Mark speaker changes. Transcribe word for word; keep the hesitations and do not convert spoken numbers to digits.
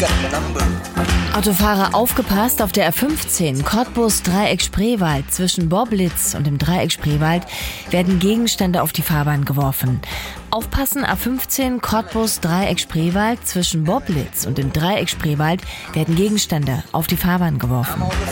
Speaker 1: Autofahrer aufgepasst, auf der A fünfzehn Cottbus Dreieck Spreewald zwischen Boblitz und dem Dreieck Spreewald werden Gegenstände auf die Fahrbahn geworfen. Aufpassen, A fünfzehn Cottbus Dreieck Spreewald zwischen Boblitz und dem Dreieck Spreewald werden Gegenstände auf die Fahrbahn geworfen.